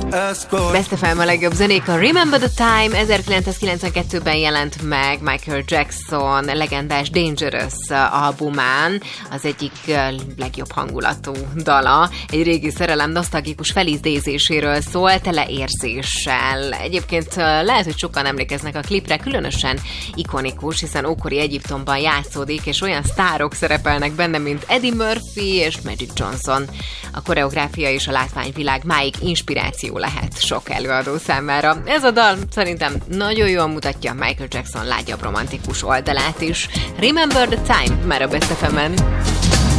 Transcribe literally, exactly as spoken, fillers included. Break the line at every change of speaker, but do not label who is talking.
Best ef em a legjobb zenék, a Remember the Time ezerkilencszázkilencvenkettőben jelent meg Michael Jackson legendás Dangerous albumán, az egyik legjobb hangulatú dala. Egy régi szerelem nosztalgikus felidézéséről szól, tele érzéssel. Egyébként lehet, hogy sokan emlékeznek a klipre, különösen ikonikus, hiszen ókori Egyiptomban játszódik, és olyan sztárok szerepelnek benne, mint Eddie Murphy és Magic Johnson. A koreográfia és a látványvilág máig inspiráció lehet sok előadó számára. Ez a dal szerintem nagyon jól mutatja Michael Jackson lágyabb romantikus oldalát is. Remember the Time, már a Best ef emen.